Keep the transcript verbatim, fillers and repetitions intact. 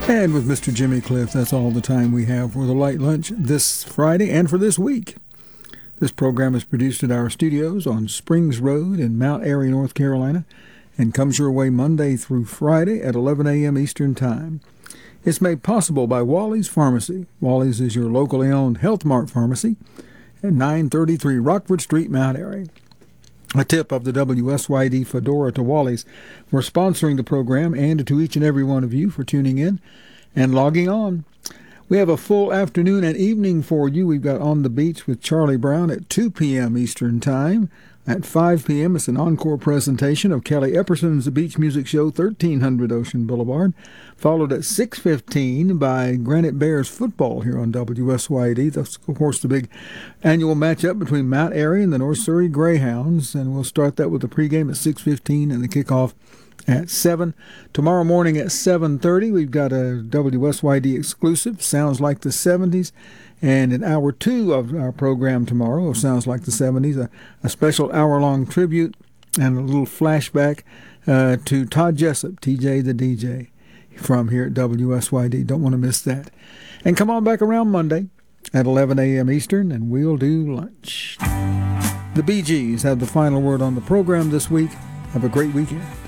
And with Mister Jimmy Cliff, that's all the time we have for the Light Lunch this Friday and for this week. This program is produced at our studios on Springs Road in Mount Airy, North Carolina, and comes your way Monday through Friday at eleven a.m. Eastern Time. It's made possible by Wally's Pharmacy. Wally's is your locally owned Health Mart pharmacy at nine thirty-three Rockford Street, Mount Airy. A tip of the W S Y D Fedora to Wally's for sponsoring the program, and to each and every one of you for tuning in and logging on. We have a full afternoon and evening for you. We've got On the Beach with Charlie Brown at two p.m. Eastern Time. At five p.m., it's an encore presentation of Kelly Epperson's Beach Music Show, thirteen hundred Ocean Boulevard, followed at six fifteen by Granite Bears football here on W S Y D. That's, of course, the big annual matchup between Mount Airy and the North Surrey Greyhounds, and we'll start that with the pregame at six fifteen and the kickoff at seven. Tomorrow morning at seven thirty, we've got a W S Y D exclusive, Sounds Like the seventies. And in hour two of our program tomorrow of Sounds Like the seventies, a, a special hour-long tribute and a little flashback uh, to Todd Jessup, T J the D J, from here at W S Y D. Don't want to miss that. And come on back around Monday at eleven a.m. Eastern, and we'll do lunch. The Bee Gees have the final word on the program this week. Have a great weekend.